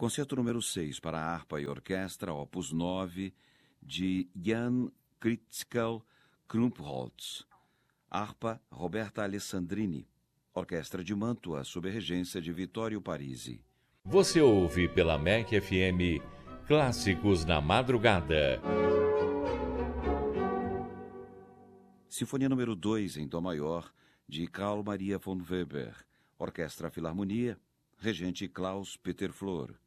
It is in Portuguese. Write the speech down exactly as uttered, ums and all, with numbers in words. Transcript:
Concerto número seis para harpa e orquestra, opus nove, de Jan Kritschkel Krumpholz. Harpa, Roberta Alessandrini. Orquestra de Mantua, sob a regência de Vittorio Parisi. Você ouve pela M E C F M Clássicos na Madrugada. Sinfonia número dois, em Dó maior, de Carl Maria von Weber. Orquestra Filarmonia, regente Klaus Peter Flor.